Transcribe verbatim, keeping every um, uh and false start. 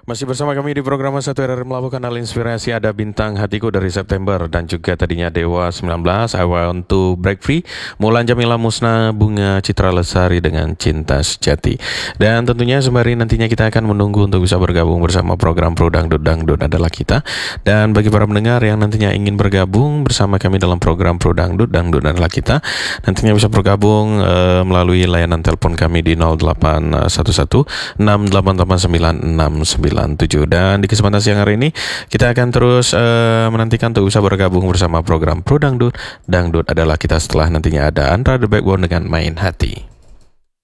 Masih bersama kami di program Satu R R Melabuh Kanal Inspirasi. Ada Bintang Hatiku dari September, dan juga tadinya Dewa sembilan belas, I Want to Break Free, Mulan Jamila Musna, Bunga Citra Lestari dengan Cinta Sejati. Dan tentunya sembari nantinya kita akan menunggu untuk bisa bergabung bersama program Pro Dangdut Dangdut adalah kita. Dan bagi para pendengar yang nantinya ingin bergabung bersama kami dalam program Pro Dangdut Dangdut adalah kita, nantinya bisa bergabung uh, melalui layanan telepon kami di nol delapan satu satu enam delapan delapan sembilan enam sembilan tujuh. Dan di kesempatan siang hari ini kita akan terus uh, menantikan untuk bisa bergabung bersama program Pro Dangdut Dangdut adalah kita, setelah nantinya ada Andra The Backbone dengan Main Hati.